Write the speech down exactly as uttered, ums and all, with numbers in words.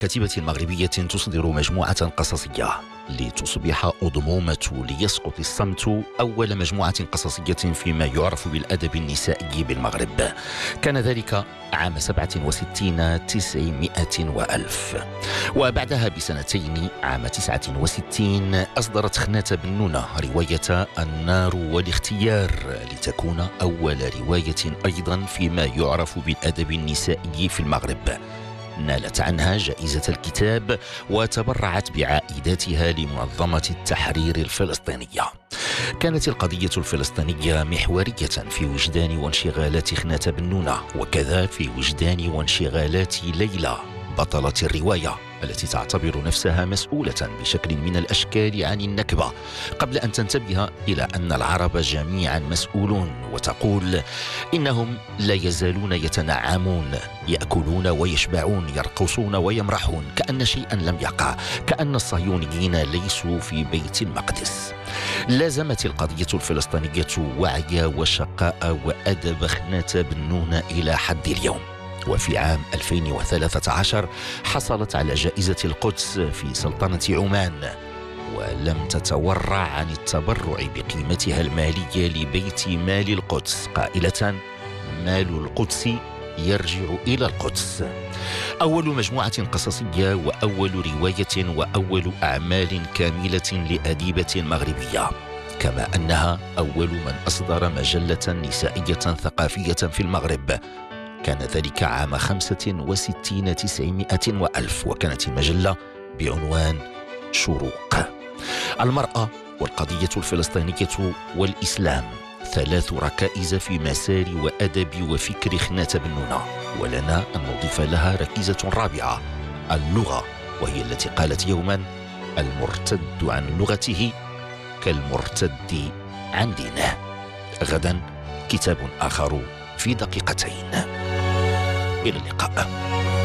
كتيبة مغربية تصدر مجموعة قصصية لتصبح أضمومة ليسقط الصمت أول مجموعة قصصية فيما يعرف بالأدب النسائي بالمغرب. كان ذلك عام سبعة وستين تسعمائة وألف، وبعدها بسنتين عام تسعة وستين أصدرت خنات بنونة رواية النار والاختيار لتكون أول رواية أيضا فيما يعرف بالأدب النسائي في المغرب. نالت عنها جائزة الكتاب وتبرعت بعائداتها لمنظمة التحرير الفلسطينية. كانت القضية الفلسطينية محورية في وجدان وانشغالات خنات بنونة، وكذا في وجدان وانشغالات ليلى بطلة الرواية التي تعتبر نفسها مسؤولة بشكل من الأشكال عن النكبة، قبل أن تنتبه إلى أن العرب جميعا مسؤولون، وتقول إنهم لا يزالون يتنعمون، يأكلون ويشبعون، يرقصون ويمرحون، كأن شيئا لم يقع، كأن الصهيونيين ليسوا في بيت المقدس. لازمت القضية الفلسطينية وعي وشقاء وأدب خنات بنون إلى حد اليوم، وفي عام ألفين وثلاثة عشر حصلت على جائزة القدس في سلطنة عمان، ولم تتورع عن التبرع بقيمتها المالية لبيت مال القدس، قائلة: مال القدس يرجع إلى القدس. أول مجموعة قصصية وأول رواية وأول أعمال كاملة لأديبة مغربية، كما أنها أول من أصدر مجلة نسائية ثقافية في المغرب. كان ذلك عام خمسة وستين تسعمائة وألف، وكانت المجلة بعنوان شروق. المرأة والقضية الفلسطينية والإسلام ثلاث ركائز في مسار وأدب وفكر خنات بنونة، ولنا أن نضيف لها ركيزة رابعة: اللغة، وهي التي قالت يوما: المرتد عن لغته كالمرتد عن دينه. غدا كتاب آخر في دقيقتين. إلى اللقاء.